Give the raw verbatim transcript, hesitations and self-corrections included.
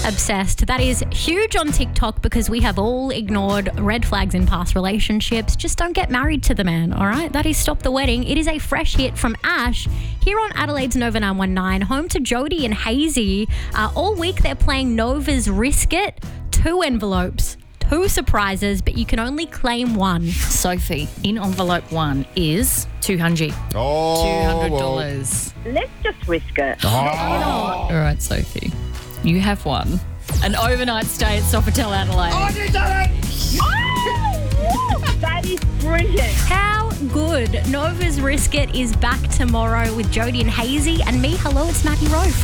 Obsessed. That is huge on TikTok because we have all ignored red flags in past relationships. Just don't get married to the man, all right? That is Stop the Wedding. It is a fresh hit from Ash here on Adelaide's Nova nine one nine, home to Jody and Hazy. Uh, all week they're playing Nova's Risk It. Two envelopes, two surprises, but you can only claim one. Sophie, in envelope one is two hundred dollars. Oh, two hundred dollars. Let's just risk it. Oh. All right, Sophie, you have won an overnight stay at Sofitel Adelaide. Oh, you done it! Oh, that is brilliant. How good. Nova's Risk It is back tomorrow with Jody and Hazy. And me, hello, it's Maggie Rowe.